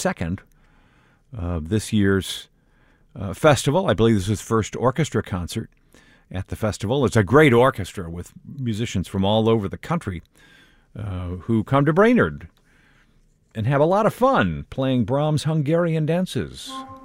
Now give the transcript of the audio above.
second of this year's festival. I believe this is his first orchestra concert at the festival. It's a great orchestra with musicians from all over the country who come to Brainerd and have a lot of fun playing Brahms' Hungarian dances.